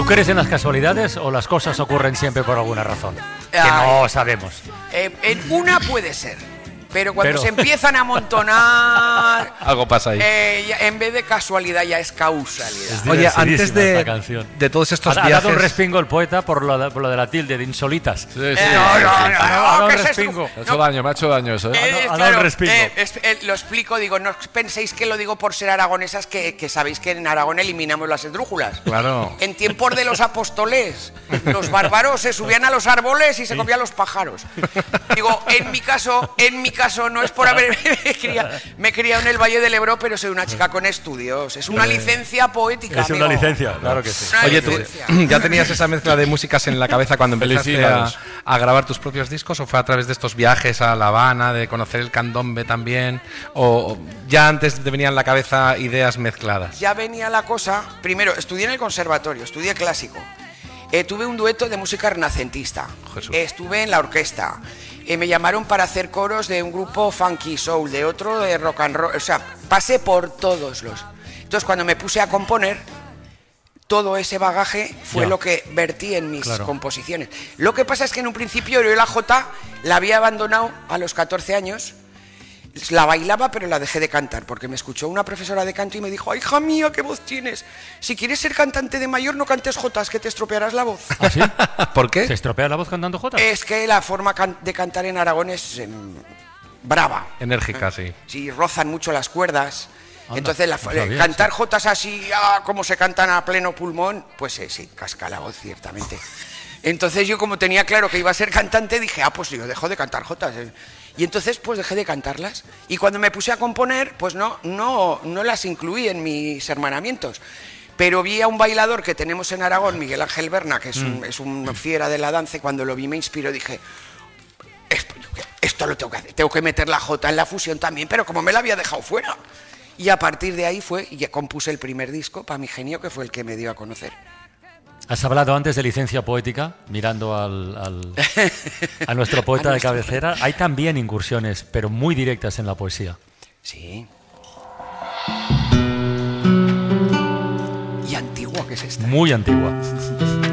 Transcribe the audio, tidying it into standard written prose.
crees en las casualidades o las cosas ocurren siempre por alguna razón? Que no sabemos. En una puede ser. Pero cuando se empiezan a amontonar... Algo pasa ahí. En vez de casualidad ya es causalidad. Oye, antes de todos estos viajes... Ha dado un respingo el poeta por lo de la tilde de insolitas. Sí. No, ¿qué es respingo? Me ha hecho daño eso, ¿eh? Ha dado un respingo. Lo explico, digo, no penséis que lo digo por ser aragonesas, que sabéis que en Aragón eliminamos las esdrújulas. Claro. En tiempos de los apóstoles, los bárbaros se subían a los árboles y se comían los pájaros. Digo, en mi caso no es por haber me he criado en el Valle del Ebro, pero soy una chica con estudios. Es una licencia poética. Es una licencia, claro que sí. Oye, ¿tú ya tenías esa mezcla de músicas en la cabeza cuando empezaste a grabar tus propios discos, o fue a través de estos viajes a La Habana, de conocer el candombe también, o ya antes te venían en la cabeza ideas mezcladas? Ya venía la cosa. Primero, estudié en el conservatorio, estudié clásico. Tuve un dueto de música renacentista. Jesús. Estuve en la orquesta. Me llamaron para hacer coros de un grupo funky soul, de otro de rock and roll. O sea, pasé por todos los... Entonces, cuando me puse a componer, todo ese bagaje fue lo que vertí en mis composiciones. Lo que pasa es que en un principio yo la jota la había abandonado a los 14 años. La bailaba, pero la dejé de cantar, porque me escuchó una profesora de canto y me dijo: hija mía, qué voz tienes. Si quieres ser cantante de mayor, no cantes jotas, que te estropearás la voz. ¿Ah, sí? ¿Por qué? ¿Se estropea la voz cantando jotas? Es que la forma de cantar en Aragón es brava. Enérgica, sí. Sí, rozan mucho las cuerdas. Anda, Entonces, cantar jotas así, como se cantan a pleno pulmón, pues sí, casca la voz, ciertamente. Entonces yo, como tenía claro que iba a ser cantante, dije, pues yo dejo de cantar jotas. Y entonces pues dejé de cantarlas. Y cuando me puse a componer, pues no las incluí en mis hermanamientos. Pero vi a un bailador que tenemos en Aragón, Miguel Ángel Berna, que es un fiera de la danza, y cuando lo vi me inspiró, dije, esto lo tengo que hacer, tengo que meter la jota en la fusión también, pero como me la había dejado fuera. Y a partir de ahí ya compuse el primer disco, Pa' mi genio, que fue el que me dio a conocer. Has hablado antes de licencia poética, mirando a nuestro poeta de cabecera. Hay también incursiones, pero muy directas en la poesía. Sí. ¿Y antigua que es esta? Muy antigua.